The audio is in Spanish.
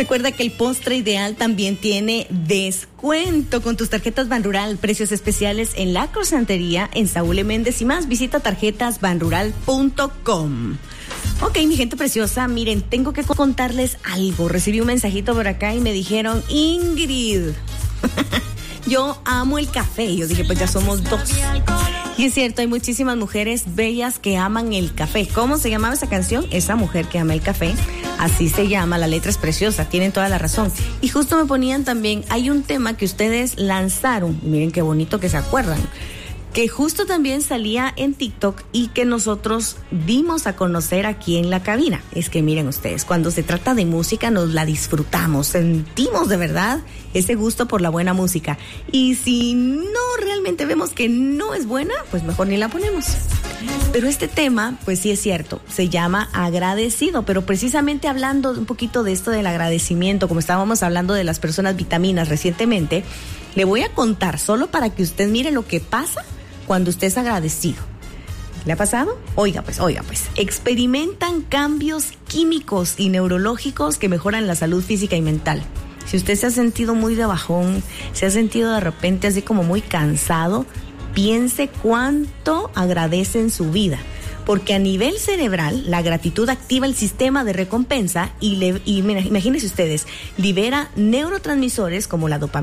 Recuerda que el postre ideal también tiene descuento con tus tarjetas Banrural, precios especiales en la croissantería en Saúl E. Méndez y más. Visita tarjetasbanrural.com. Ok, mi gente preciosa, miren, tengo que contarles algo. Recibí un mensajito por acá y me dijeron, Ingrid, yo amo el café. Yo dije, pues ya somos dos. Y es cierto, hay muchísimas mujeres bellas que aman el café. ¿Cómo se llamaba esa canción? Esa mujer que ama el café. Así se llama, la letra es preciosa, tienen toda la razón. Y justo me ponían también, hay un tema que ustedes lanzaron, miren qué bonito que se acuerdan, que justo también salía en TikTok y que nosotros dimos a conocer aquí en la cabina. Es que miren ustedes, cuando se trata de música nos la disfrutamos, sentimos de verdad ese gusto por la buena música. Y si no realmente vemos que no es buena, pues mejor ni la ponemos. Pero este tema, pues sí es cierto, se llama agradecido, pero precisamente hablando un poquito de esto del agradecimiento, como estábamos hablando de las personas vitaminas recientemente, le voy a contar solo para que usted mire lo que pasa cuando usted es agradecido. ¿Le ha pasado? Oiga pues, experimentan cambios químicos y neurológicos que mejoran la salud física y mental. Si usted se ha sentido muy de bajón, se ha sentido de repente así como muy cansado, piense cuánto agradece en su vida. Porque a nivel cerebral, la gratitud activa el sistema de recompensa y mira, imagínense ustedes, libera neurotransmisores como la dopamina